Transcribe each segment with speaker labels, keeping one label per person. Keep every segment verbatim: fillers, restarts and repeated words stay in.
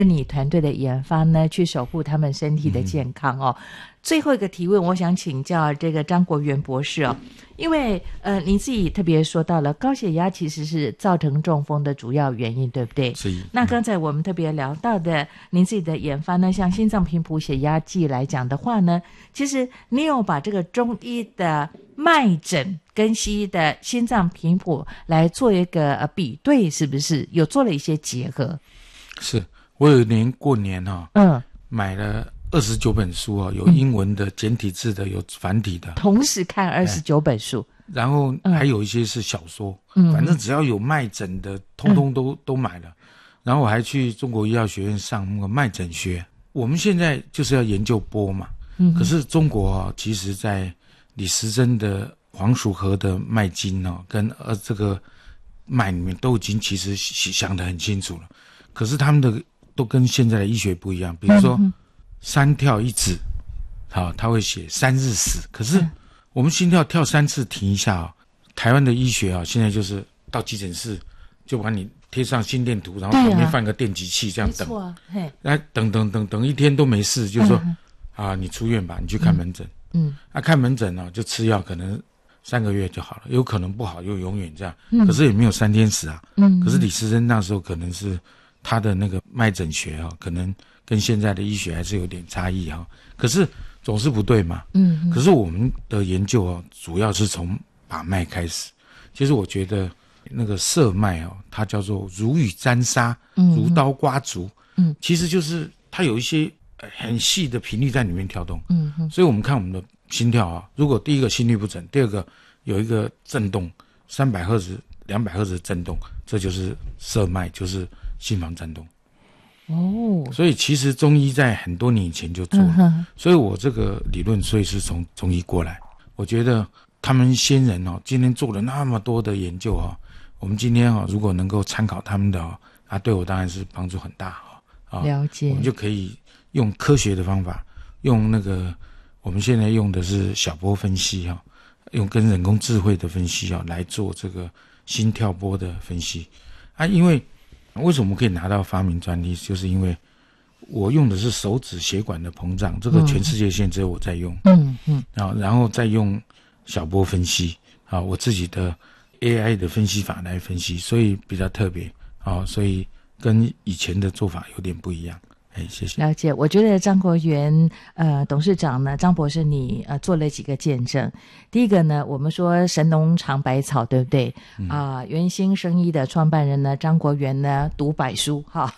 Speaker 1: 你团队的研发呢，去守护他们身体的健康哦。嗯、最后一个提问，我想请教这个张国元博士哦，因为呃，您自己特别说到了高血压其实是造成中风的主要原因，对不对？
Speaker 2: 是。
Speaker 1: 那刚才我们特别聊到的，您自己的研发呢，像心脏频谱血压计来讲的话呢，其实你有把这个中医的脉诊跟西医的心脏频谱来做一个呃比对，是不是有做了一些结合？
Speaker 2: 是。我有一年过年哈、哦，嗯，买了二十九本书哦，有英文的、简体字的，有繁体的，
Speaker 1: 同时看二十九本书，
Speaker 2: 然后还有一些是小说，嗯，反正只要有脉诊的，通通都、嗯、都买了。然后我还去中国医药学院上那个脉诊学。我们现在就是要研究波嘛，嗯，可是中国啊、哦，其实在李时珍的黄鼠河的脉经哦，跟呃这个脉里面都已经其实想得很清楚了，可是他们的都跟现在的医学不一样，比如说三跳一指，好，他会写三日死，可是我们心跳跳三次停一下啊、哦。台湾的医学啊，现在就是到急诊室就把你贴上心电图，然后旁边放个电击器，这样等，
Speaker 1: 没错啊，嘿，
Speaker 2: 那等等等等一天都没事，就说、嗯、啊，你出院吧，你去看门诊，嗯，啊，看门诊呢、啊、就吃药，可能三个月就好了，有可能不好又永远这样，嗯，可是也没有三天死啊，嗯，可是李时珍那时候可能是。他的那个脉诊学啊，可能跟现在的医学还是有点差异哈。可是总是不对嘛。嗯。可是我们的研究啊，主要是从把脉开始。其实我觉得那个摄脉哦，它叫做如雨沾沙，如刀刮竹。嗯。其实就是它有一些很细的频率在里面跳动。嗯嗯。所以我们看我们的心跳啊，如果第一个心律不整，第二个有一个震动，三百赫兹、两百赫兹的震动，这就是摄脉，就是心房颤动。哦，所以其实中医在很多年以前就做了，嗯、所以我这个理论所以是从中医过来。我觉得他们先人哦，今天做了那么多的研究哦，我们今天哦，如果能够参考他们的哦，啊，对我当然是帮助很大哈、哦。
Speaker 1: 了解，
Speaker 2: 我们就可以用科学的方法，用那个我们现在用的是小波分析哈、哦，用跟人工智慧的分析啊、哦、来做这个心跳波的分析啊，因为。为什么可以拿到发明专利？就是因为我用的是手指血管的膨胀，这个全世界现在只有我在用。嗯嗯，然后然后再用小波分析啊，我自己的 A I 的分析法来分析，所以比较特别啊，所以跟以前的做法有点不一样。哎，谢谢。
Speaker 1: 了解，我觉得张国元呃董事长呢，张博士你呃做了几个见证。第一个呢，我们说神农尝百草，对不对？啊、呃，元兴生医的创办人呢，张国元呢读百书哈。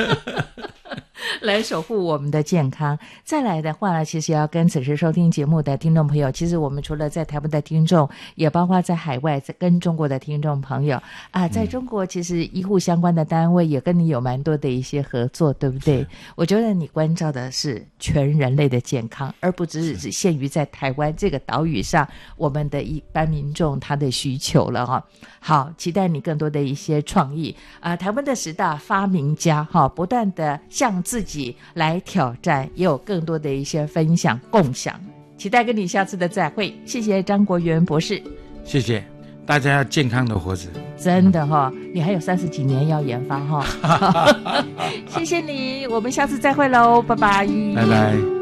Speaker 1: 来守护我们的健康。再来的话呢，其实要跟此时收听节目的听众朋友，其实我们除了在台湾的听众，也包括在海外在跟中国的听众朋友啊，在中国其实医护相关的单位也跟你有蛮多的一些合作，对不对？我觉得你关照的是全人类的健康，而不只是限于在台湾这个岛屿上我们的一般民众他的需求了哈。好，期待你更多的一些创意啊、呃！台湾的十大发明家哈，不断的向自己来挑战，也有更多的一些分享共享。期待跟你下次的再会，谢谢张国元博士，谢谢大家，要健康的活着，真的哈、哦，你还有三十几年要研发哈、哦，谢谢你，我们下次再会喽，拜拜，拜拜。